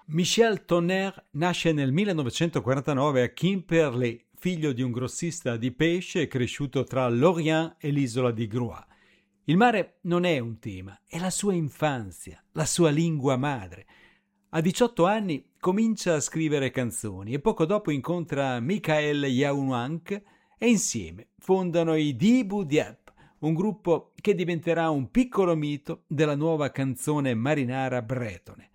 Michel Tonnerre nasce nel 1949 a Quimperlé, figlio di un grossista di pesce cresciuto tra Lorient e l'isola di Groix. Il mare non è un tema, è la sua infanzia, la sua lingua madre. A 18 anni comincia a scrivere canzoni e poco dopo incontra Michael Yaounouank e insieme fondano i Dibu Diep, un gruppo che diventerà un piccolo mito della nuova canzone marinara bretone.